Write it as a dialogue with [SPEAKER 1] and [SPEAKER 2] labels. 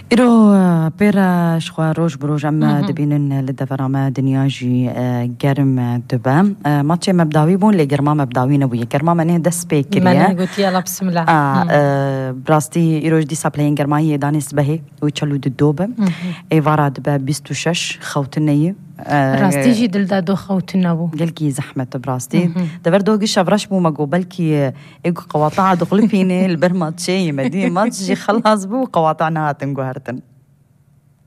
[SPEAKER 1] إيرو بيرا شخوا روج بروج أما دبينن لدفرما دنياجي جرم دبا ماتش مبداوي بون لجرما مبداوي نبوي جرما منه دس بكريا
[SPEAKER 2] من قلت يلا بسم الله
[SPEAKER 1] براستي إيروج دي سابلين جرما يدانس بهي ويشلو الدوبة إيفارا دبا بيستو شش خوتنية
[SPEAKER 2] راستي جي دل دو خوتنا بو
[SPEAKER 1] قالكي زحمة براستي دبر دوغي شافراش بو ماقو بلكي إيقو قواطع دقل فيني البرمات شي مدي ماتش جي خلاص بو قواطعنا هاتنقو هرتن